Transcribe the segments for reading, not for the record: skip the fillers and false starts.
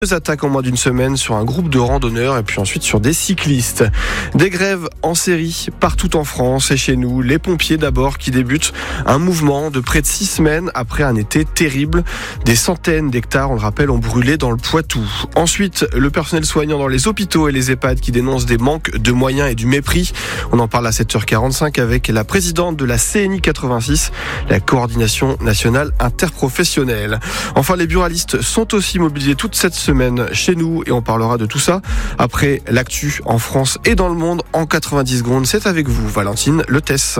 Deux attaques en moins d'une semaine sur un groupe de randonneurs et puis ensuite sur des cyclistes. Des grèves en série partout en France et chez nous. Les pompiers d'abord qui débutent un mouvement de près de 6 semaines après un été terrible. Des centaines d'hectares, on le rappelle, ont brûlé dans le Poitou. Ensuite, le personnel soignant dans les hôpitaux et les EHPAD qui dénoncent des manques de moyens et du mépris. On en parle à 7h45 avec la présidente de la CNI 86, la coordination nationale interprofessionnelle. Enfin, les buralistes sont aussi mobilisés toute cette semaine chez nous et on parlera de tout ça après l'actu en France et dans le monde en 90 secondes. C'est avec vous, Valentine Letesse.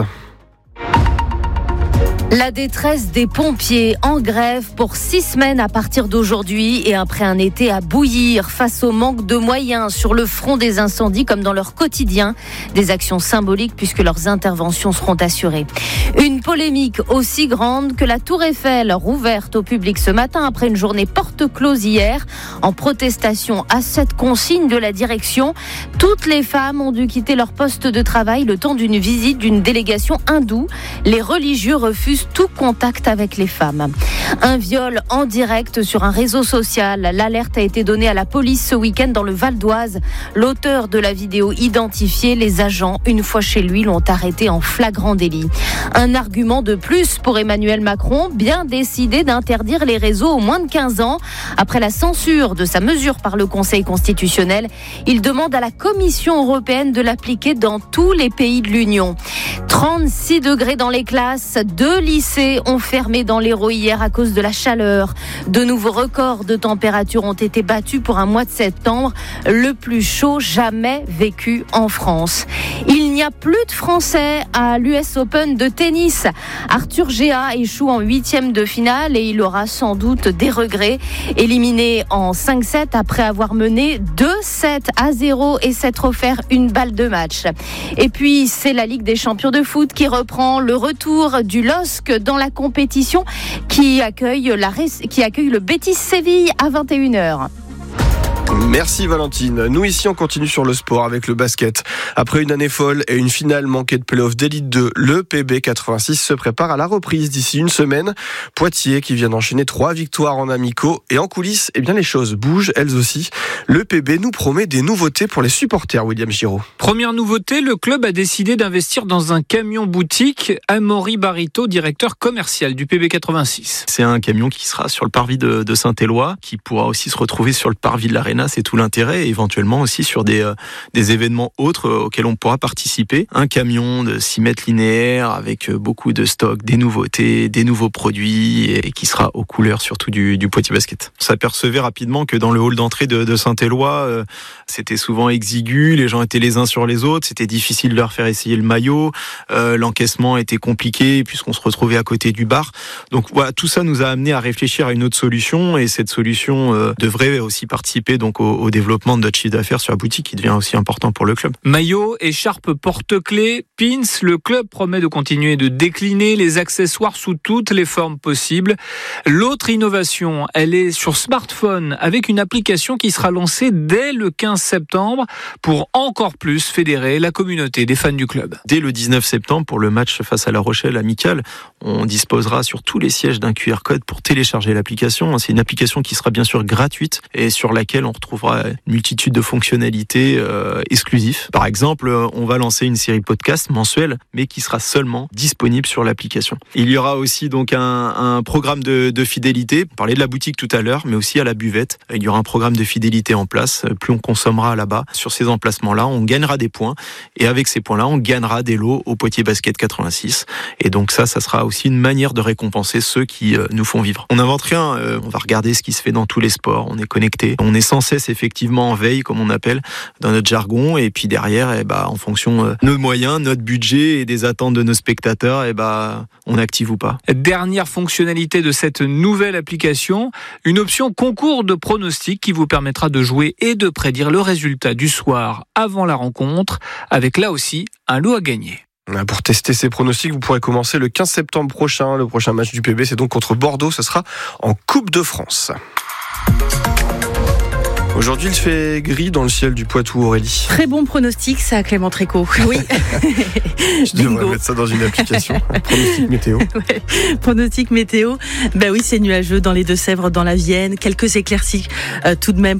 La détresse des pompiers en grève pour 6 semaines à partir d'aujourd'hui et après un été à bouillir face au manque de moyens sur le front des incendies comme dans leur quotidien. Des actions symboliques puisque leurs interventions seront assurées. Une polémique aussi grande que la Tour Eiffel rouverte au public ce matin après une journée porte close hier en protestation à cette consigne de la direction. Toutes les femmes ont dû quitter leur poste de travail le temps d'une visite d'une délégation hindoue. Les religieux refusent tout contact avec les femmes. Un viol en direct sur un réseau social. L'alerte a été donnée à la police ce week-end dans le Val d'Oise. L'auteur de la vidéo identifié, les agents, une fois chez lui, l'ont arrêté en flagrant délit. Un argument de plus pour Emmanuel Macron, bien décidé d'interdire les réseaux aux moins de 15 ans. Après la censure de sa mesure par le Conseil constitutionnel, il demande à la Commission européenne de l'appliquer dans tous les pays de l'Union. 36 degrés dans les classes, 2 lycées ont fermé dans l'Hérault hier à cause de la chaleur. De nouveaux records de température ont été battus pour un mois de septembre, le plus chaud jamais vécu en France. Il n'y a plus de Français à l'US Open de tennis. Arthur Géa échoue en 8e de finale et il aura sans doute des regrets. Éliminé en 5-7 après avoir mené 2-7-0 et s'être offert une balle de match. Et puis c'est la Ligue des champions de foot qui reprend le retour du LOSC dans la compétition qui accueille le Betis Séville à 21h. Merci Valentine. Nous ici on continue sur le sport avec le basket. Après une année folle et une finale manquée de play-off d'élite 2, le PB 86 se prépare à la reprise d'ici une semaine. Poitiers qui vient d'enchaîner 3 victoires en amicaux et en coulisses, les choses bougent elles aussi. Le PB nous promet des nouveautés pour les supporters, William Giraud. Première nouveauté, le club a décidé d'investir dans un camion boutique. Amaury Barito, directeur commercial du PB 86. C'est un camion qui sera sur le parvis de Saint-Éloi, qui pourra aussi se retrouver sur le parvis de l'Arena. C'est tout l'intérêt, et éventuellement aussi sur des événements autres auxquels on pourra participer. Un camion de 6 mètres linéaires avec beaucoup de stocks, des nouveautés, des nouveaux produits et qui sera aux couleurs surtout du Poitiers Basket. On s'apercevait rapidement que dans le hall d'entrée de Saint-Éloi, c'était souvent exigu, les gens étaient les uns sur les autres, c'était difficile de leur faire essayer le maillot, l'encaissement était compliqué puisqu'on se retrouvait à côté du bar. Donc voilà, tout ça nous a amené à réfléchir à une autre solution et cette solution devrait aussi participer donc au développement de notre chiffre d'affaires sur la boutique qui devient aussi important pour le club. Maillot, écharpe, porte-clés, pins, le club promet de continuer de décliner les accessoires sous toutes les formes possibles. L'autre innovation, elle est sur smartphone avec une application qui sera lancée dès le 15 septembre pour encore plus fédérer la communauté des fans du club. Dès le 19 septembre, pour le match face à La Rochelle amical, on disposera sur tous les sièges d'un QR code pour télécharger l'application. C'est une application qui sera bien sûr gratuite et sur laquelle on retrouvera une multitude de fonctionnalités exclusives. Par exemple, on va lancer une série podcast mensuelle, mais qui sera seulement disponible sur l'application. Il y aura aussi donc un programme de fidélité. On parlait de la boutique tout à l'heure, mais aussi à la buvette. Il y aura un programme de fidélité en place. Plus on consommera là-bas, sur ces emplacements-là, on gagnera des points. Et avec ces points-là, on gagnera des lots au Poitiers Basket 86. Et donc ça sera aussi une manière de récompenser ceux qui nous font vivre. On n'invente rien. On va regarder ce qui se fait dans tous les sports. On est connecté. On est sans cesse effectivement en veille, comme on appelle dans notre jargon, et puis derrière, en fonction de nos moyens, notre budget et des attentes de nos spectateurs, on active ou pas. Dernière fonctionnalité de cette nouvelle application, une option concours de pronostics qui vous permettra de jouer et de prédire le résultat du soir avant la rencontre, avec là aussi un lot à gagner. Pour tester ces pronostics, vous pourrez commencer le 15 septembre prochain. Le prochain match du PB, c'est donc contre Bordeaux. Ce sera en Coupe de France. Aujourd'hui, il fait gris dans le ciel du Poitou, Aurélie. Très bon pronostic, ça, Clément Trécot. Oui. Je devrais mettre ça dans une application. Pronostic météo. Ouais. Pronostic météo. Oui, c'est nuageux dans les Deux-Sèvres, dans la Vienne. Quelques éclaircies tout de même